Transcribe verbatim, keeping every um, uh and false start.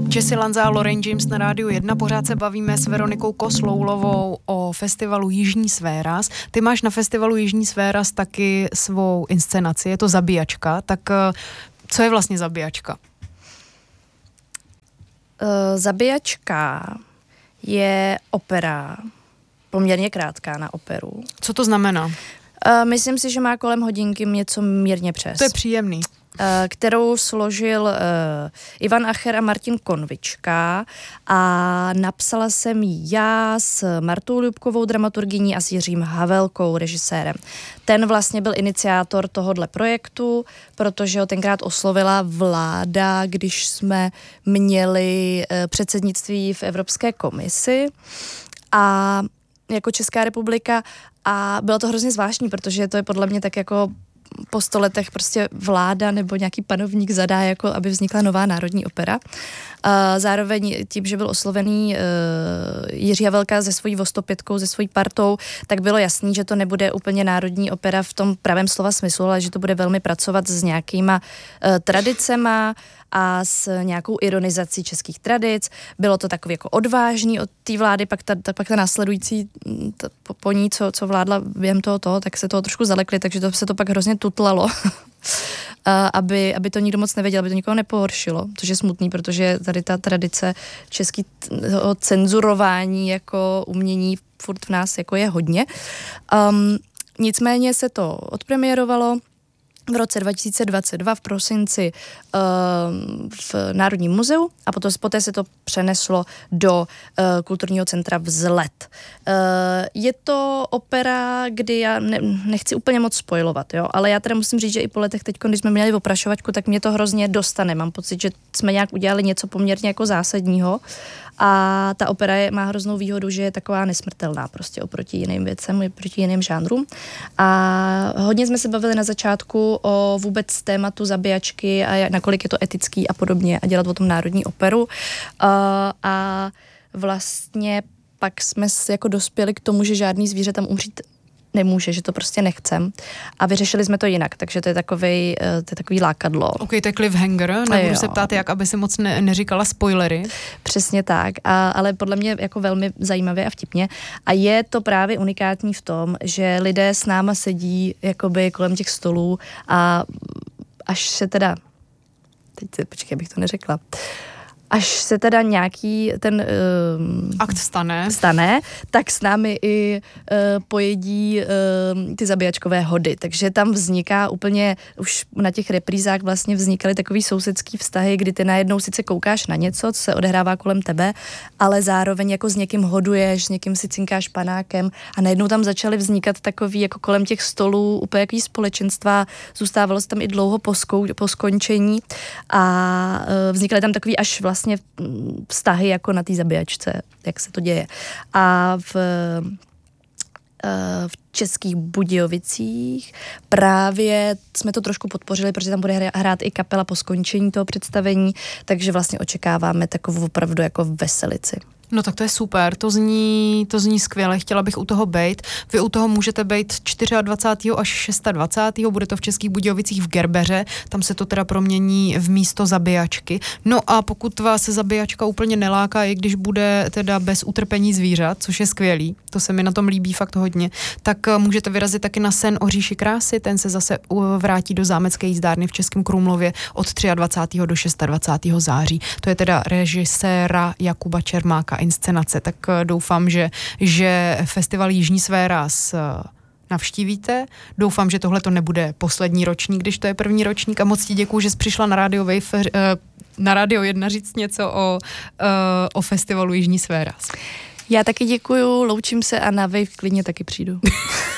Jessy Lanza a Lorraine James na Rádiu jedna. Pořád se bavíme s Veronikou Kosloulovou o festivalu Jižní Sféras. Ty máš na festivalu Jižní Sféras taky svou inscenaci, je to Zabíjačka. Tak co je vlastně Zabíjačka? Uh, Zabíjačka je opera, poměrně krátká na operu. Co to znamená? Uh, myslím si, že má kolem hodinky něco mírně přes. To je příjemný. Kterou složil uh, Ivan Acher a Martin Konvička a napsala jsem ji já s Martou Ljubkovou, dramaturgyní, a s Jiřím Havelkou, režisérem. Ten vlastně byl iniciátor tohodle projektu, protože ho tenkrát oslovila vláda, když jsme měli uh, předsednictví v Evropské komisi a jako Česká republika, a bylo to hrozně zvláštní, protože to je podle mě tak jako po sto letech prostě vláda nebo nějaký panovník zadá, jako aby vznikla nová národní opera. Zároveň tím, že byl oslovený Jiří Havelka se svojí Vostopětkou, se svojí partou, tak bylo jasný, že to nebude úplně národní opera v tom pravém slova smyslu, ale že to bude velmi pracovat s nějakýma tradicema a s nějakou ironizací českých tradic. Bylo to takový jako odvážný od té vlády, pak ta, ta, pak ta následující ta, po, po ní, co, co vládla během toho, toho, tak se toho trošku zalekli, takže to se to pak hrozně tutlalo. aby, aby to nikdo moc nevěděl, aby to nikoho nepohoršilo, což je smutný, protože tady ta tradice českého cenzurování jako umění furt v nás jako je hodně. Um, nicméně se to odpremiérovalo v roce dva tisíce dvacet dva v prosinci uh, v Národním muzeu a potom, poté se to přeneslo do uh, kulturního centra Vzlet. Uh, je to opera, kdy já ne, nechci úplně moc spoilovat, jo, ale já teda musím říct, že i po letech teď, když jsme měli oprašovačku, tak mě to hrozně dostane. Mám pocit, že jsme nějak udělali něco poměrně jako zásadního a ta opera je, má hroznou výhodu, že je taková nesmrtelná prostě oproti jiným věcem, oproti jiným žánrům. A hodně jsme se bavili na začátku o vůbec tématu zabíjačky a nakolik je to etický a podobně a dělat o tom národní operu. Uh, a vlastně pak jsme jako dospěli k tomu, že žádný zvíře tam umřít nemůže, že to prostě nechcem. A vyřešili jsme to jinak, takže to je takovej, to je takový lákadlo. Ok, to je cliffhanger, nebudu se ptát, jak, aby si moc ne, neříkala spoilery. Přesně tak, a, ale podle mě jako velmi zajímavě a vtipně. A je to právě unikátní v tom, že lidé s náma sedí jakoby kolem těch stolů a až se teda, teď se, počkej, abych to neřekla, až se teda nějaký ten uh, akt stane. stane, tak s námi i uh, pojedí uh, ty zabíjačkové hody. Takže tam vzniká úplně, už na těch reprízách vlastně vznikaly takový sousedský vztahy, kdy ty najednou sice koukáš na něco, co se odehrává kolem tebe, ale zároveň jako s někým hoduješ, s někým si cinkáš panákem a najednou tam začaly vznikat takový jako kolem těch stolů úplně jaký společenstva, zůstávalo se tam i dlouho po, skou, po skončení a uh, vznikaly tam takový až vlastně vlastně vztahy jako na té zabíjačce, jak se to děje. A v, v Českých Budějovicích právě jsme to trošku podpořili, protože tam bude hrát i kapela po skončení toho představení, takže vlastně očekáváme takovou opravdu jako veselici. No tak to je super, to zní, to zní skvěle, chtěla bych u toho bejt. Vy u toho můžete bejt dvacátého čtvrtého až dvacátého šestého bude to v Českých Budějovicích v Gerbeře, tam se to teda promění v místo zabíjačky. No a pokud vás zabíjačka úplně neláká, i když bude teda bez utrpení zvířat, což je skvělý, to se mi na tom líbí fakt hodně, tak můžete vyrazit taky na Sen o říši krásy, ten se zase vrátí do Zámecké jízdárny v Českém Krumlově od dvacátého třetího do dvacátého šestého září. To je teda režiséra Jakuba Čermáka inscenace, tak doufám, že, že festival Jižní Sféras navštívíte. Doufám, že tohle to nebude poslední ročník, když to je první ročník a moc ti děkuju, že jsi přišla na Radio Wave, na Radio jedna říct něco o, o festivalu Jižní Sféras. Já taky děkuju, loučím se a na Wave klidně taky přijdu.